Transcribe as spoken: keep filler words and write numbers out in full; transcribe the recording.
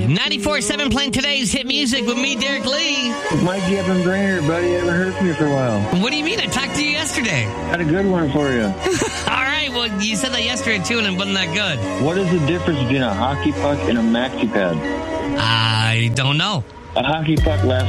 ninety-four point seven playing today's hit music with me, Derek Lee. Mikey up in Brainerd, buddy. Haven't heard from you for a while. What do you mean? I talked to you yesterday. Had a good one for you. All right, well, you said that yesterday, too, and it wasn't that good. What is the difference between a hockey puck and a maxi pad? I don't know. A hockey puck lasts